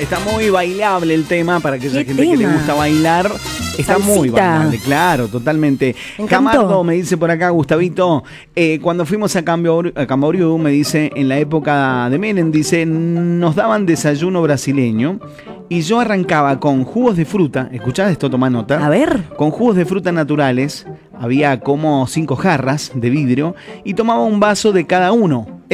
Está muy bailable el tema para aquella ¿Qué gente que le tema? gusta bailar. Está Salsita. muy bailable, claro, totalmente. Me encantó. Camargo me dice por acá, Gustavito, cuando fuimos a Camboriú, me dice, en la época de Menem, dice, nos daban desayuno brasileño y yo arrancaba con jugos de fruta. ¿Escuchás esto? Tomá nota. A ver. Con jugos de fruta naturales, había como 5 jarras de vidrio y tomaba un vaso de cada uno.